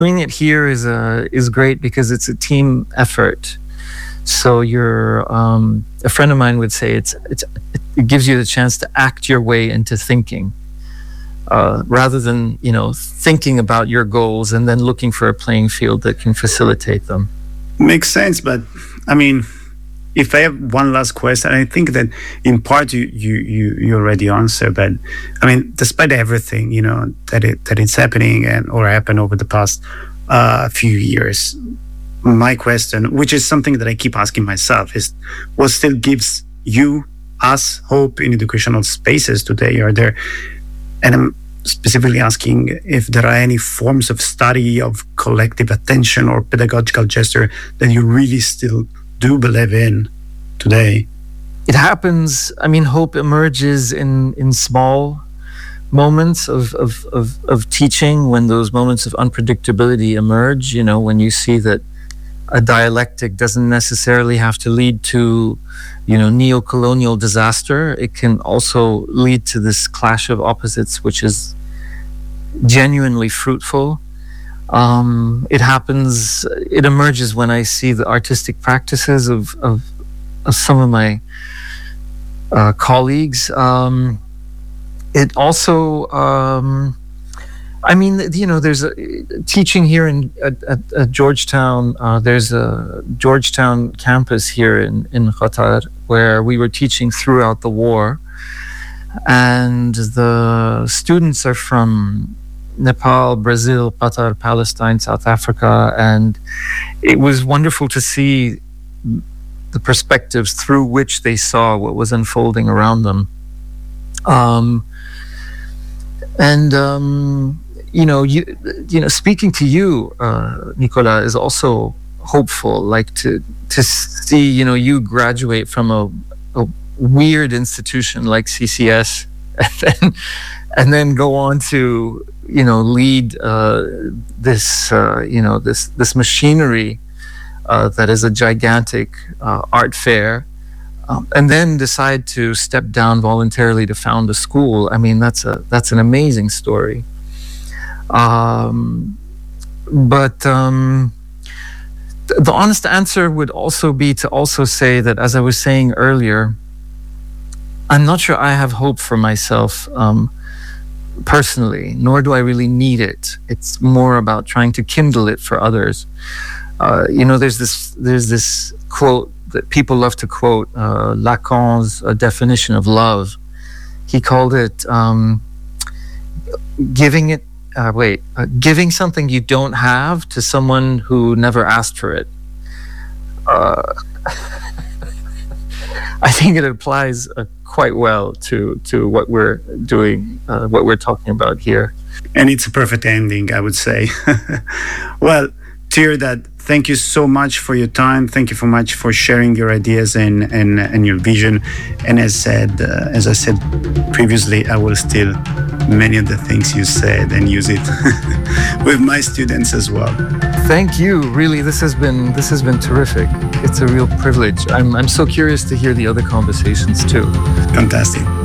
Doing it here is great because it's a team effort. So a friend of mine would say it gives you the chance to act your way into thinking, rather than thinking about your goals and then looking for a playing field that can facilitate them. Makes sense, but I mean, if I have one last question, I think that in part you already answered, but I mean, despite everything that it's happening or happened over the past few years, my question, which is something that I keep asking myself, is what still gives us hope in educational spaces today? Are there, and I'm specifically asking if there are any forms of study of collective attention or pedagogical gesture that you really still do believe in today? It happens. I mean, hope emerges in small moments of teaching, when those moments of unpredictability emerge, when you see that a dialectic doesn't necessarily have to lead to, neo-colonial disaster. It can also lead to this clash of opposites, which is genuinely fruitful. It emerges when I see the artistic practices of some of my colleagues. It also, there's a teaching here at Georgetown. There's a Georgetown campus here in Qatar where we were teaching throughout the war. And the students are from Nepal, Brazil, Qatar, Palestine, South Africa. And it was wonderful to see the perspectives through which they saw what was unfolding around them. Speaking to you, Nicola, is also hopeful. Like to see, you graduate from a weird institution like CCS, and then go on to, lead this machinery that is a gigantic art fair. And then decide to step down voluntarily to found a school. I mean, that's an amazing story. But the honest answer would also be to also say that, as I was saying earlier, I'm not sure I have hope for myself personally, nor do I really need it. It's more about trying to kindle it for others. There's this quote that people love to quote, Lacan's definition of love. He called it giving something you don't have to someone who never asked for it. I think it applies quite well to what we're doing, what we're talking about here. And it's a perfect ending, I would say. Well, Tirdad, thank you so much for your time. Thank you so much for sharing your ideas and your vision. And as I said previously, I will steal many of the things you said and use it with my students as well. Thank you. Really, this has been terrific. It's a real privilege. I'm so curious to hear the other conversations too. Fantastic.